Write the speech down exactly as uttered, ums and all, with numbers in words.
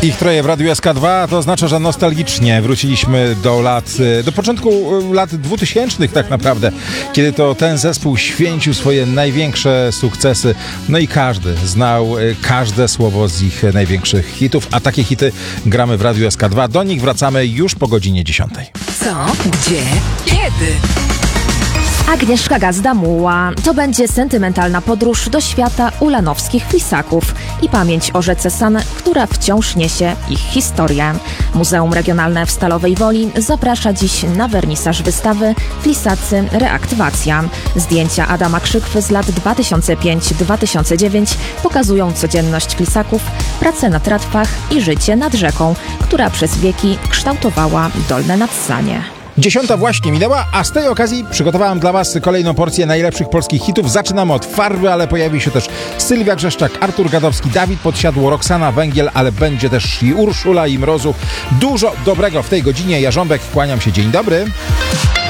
Ich troje w Radiu S K dwa, to oznacza, że nostalgicznie wróciliśmy do lat, do początku lat dwutysięcznych tak naprawdę, kiedy to ten zespół święcił swoje największe sukcesy, no i każdy znał każde słowo z ich największych hitów, a takie hity gramy w Radiu S K dwa. Do nich wracamy już po godzinie dziesiątej. Co? Gdzie? Kiedy? Agnieszka Gazda-Muła. To będzie sentymentalna podróż do świata ulanowskich flisaków i pamięć o rzece San, która wciąż niesie ich historię. Muzeum Regionalne w Stalowej Woli zaprasza dziś na wernisaż wystawy Flisacy Reaktywacja. Zdjęcia Adama Krzykwy z lat dwa tysiące piąty do dwa tysiące dziewiątego pokazują codzienność flisaków, pracę na tratwach i życie nad rzeką, która przez wieki kształtowała Dolne Nadsanie. Dziesiąta właśnie minęła, a z tej okazji przygotowałem dla Was kolejną porcję najlepszych polskich hitów. Zaczynamy od Farby, ale pojawi się też Sylwia Grzeszczak, Artur Gadowski, Dawid Podsiadło, Roxana Węgiel, ale będzie też i Urszula i Mrozu. Dużo dobrego w tej godzinie. Jarząbek, kłaniam się, dzień dobry.